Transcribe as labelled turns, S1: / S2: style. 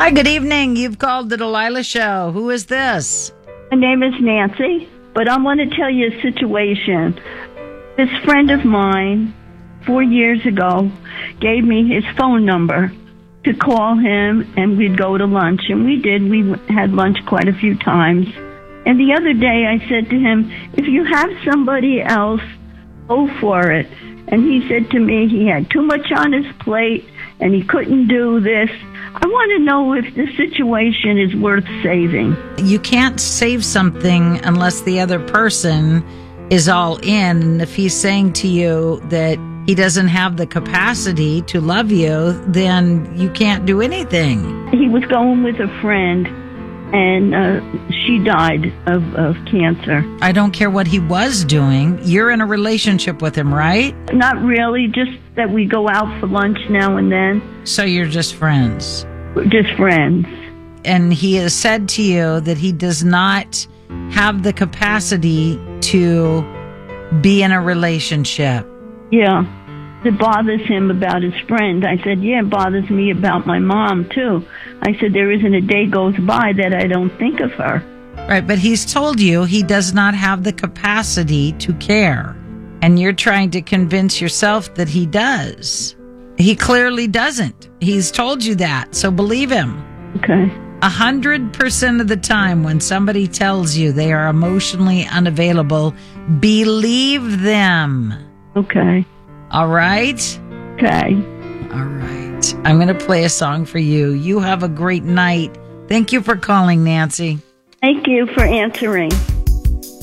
S1: Hi, good evening. You've called the Delilah Show. Who is this?
S2: My name is Nancy, but I want to tell you a situation. This friend of mine, 4 years ago, gave me his phone number to call him, and we'd go to lunch. And we did. We had lunch quite a few times. And the other day I said to him, if you have somebody else, go for it. And he said to me he had too much on his plate and he couldn't do this. I want to know if the situation is worth saving.
S1: You can't save something unless the other person is all in. And if he's saying to you that he doesn't have the capacity to love you, then you can't do anything.
S2: He was going with a friend, and she died of cancer.
S1: I don't care what he was doing. You're in a relationship with him, right?
S2: Not really, just that we go out for lunch now and then.
S1: So you're just friends.
S2: We're just friends.
S1: And he has said to you that he does not have the capacity to be in a relationship.
S2: Yeah. It bothers him about his friend. I said, yeah, it bothers me about my mom, too. I said, there isn't a day goes by that I don't think of her.
S1: Right, but he's told you he does not have the capacity to care. And you're trying to convince yourself that he does. He clearly doesn't. He's told you that, so believe him.
S2: Okay.
S1: 100% of the time when somebody tells you they are emotionally unavailable, believe them.
S2: Okay.
S1: All right?
S2: Okay.
S1: All right. I'm going to play a song for you. You have a great night. Thank you for calling, Nancy.
S2: Thank you for answering.